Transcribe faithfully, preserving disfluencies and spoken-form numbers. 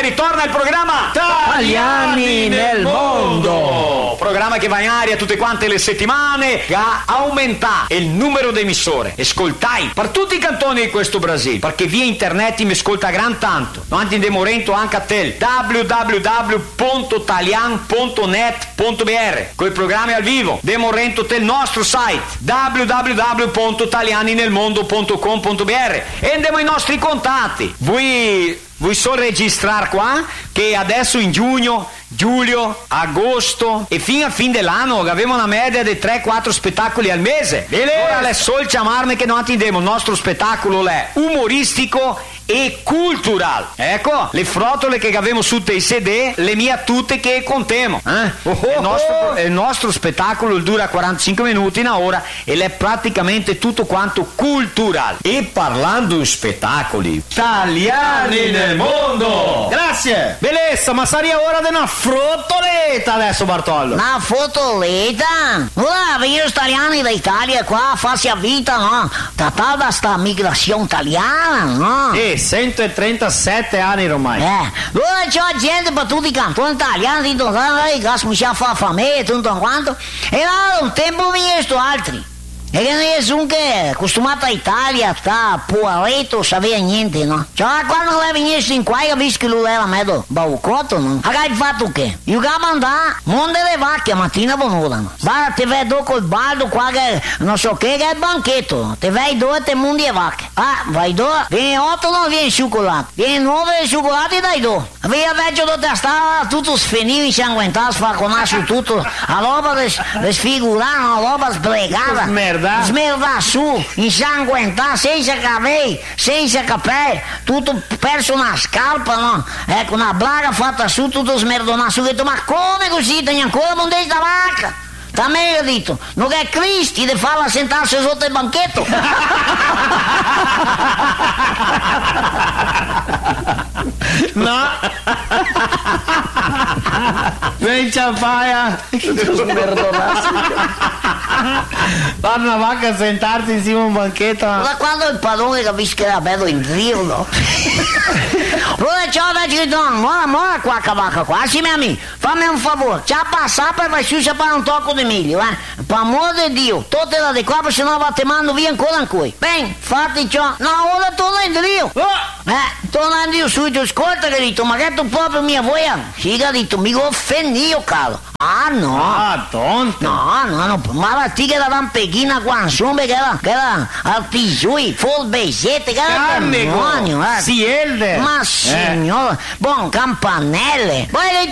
ritorna il programma Italiani nel mondo. Programma che va in aria tutte quante le settimane, che ha aumentato il numero di emissioni. Ascoltai per tutti i cantoni di questo Brasile, perché via internet mi ascolta gran tanto. Non ti demorento anche a te. w w w punto italian punto net punto b r. Con i programmi al vivo. Demorento te il nostro site w w w punto italiani nel mondo punto com punto b r. E andiamo ai nostri contatti. Vuoi Vuoi solo registrare qua che adesso in giugno, giugno, agosto e fino a fin dell'anno avevamo una media di tre quattro spettacoli al mese. Ora è solo chiamarmi che non attendiamo. Il nostro spettacolo è umoristico e cultural. Ecco, le frotole che avevamo su dei C D, le mie tutte che contiamo. Eh? Oh, oh, il, nostro, il nostro spettacolo dura quarantacinque minuti, una ora, e è praticamente tutto quanto cultural. E parlando di spettacoli, italiani nel mondo! Grazie! Bellezza, ma sarebbe ora di una frottoletta adesso, Bartollo. Una frottoletta? Ora, vengono italiani dall'Italia qua a farsi a vita, no? Trattata sta migrazione italiana, no? Sì, centotrentasette anni ormai. Eh, ora c'ho gente per tutti i cantoni italiani, tutto quanto, gas mi sa fa famiglia, tutto quanto. E là un tempo vengono altri. E che nessuno che è acostumato all'Italia, sta poveretto, sapeva niente, no? Cioè, quando lei venisse in qua, io ho visto che lui era meglio baucotto, no? Ma che hai fatto che? Io che andare, mondo delle vacche, mattina buon'ora. Guarda, ti vedo col baldo qua che, non so che, che è il banchetto. Ti vedo e te mondi le vacche. Ah, vai due, vieni otto, non vieni cioccolato. Vieni nove cioccolati, dai due. Via vecchio da testa, tutto sfinito, insanguentato, sfaconato tutto. La roba le sfigurata, la roba sbregata. Merda. Smerda su, insanguentato, senza capelli, senza capelli, tutto perso una scarpa, no? Ecco, una blaga fatta su, tutto smerdonato su. Ho detto, ma come così? Tieni ancora un dei da vacca? Da me ho detto, non è Cristi di farla sentarsi sotto il banchetto. No. Vem ciapaia. Fanno una vacca a sentarsi insieme a un banchetto. Da quando il padrone capisce che era bello in rio, no? Allora ciao da Gridon, mora mora qua cavacca qua, sì mia amica, fammi un favore, ci ha passato per vai su per un tocco di miglio, eh? Per amor di Dio, tutte da di qua, perché sennò va te mando via ancora in cui. Ben, fatti ciò, no, ora torna in rio. Oh. Eh, torna in rio subito, ascolta che detto, ma che tu proprio mia voglia? Sì, che detto, mi offendio, caro. Ah no, ah, tonto. No, no, no, ma la tigre da Vampechina qua, insomma, che era, che era al pisui, full bezzette, che era demonio, eh. si elde. Ma signora, eh. Buon campanelle. Poi